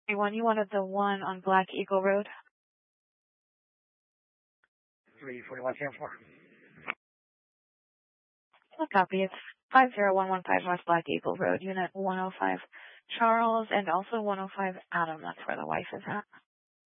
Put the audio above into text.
One, you wanted the one on Black Eagle Road? 341 4. Copy. It's 50115 West Black Eagle Road, Unit 105 Charles, and also 105 Adam. That's where the wife is at.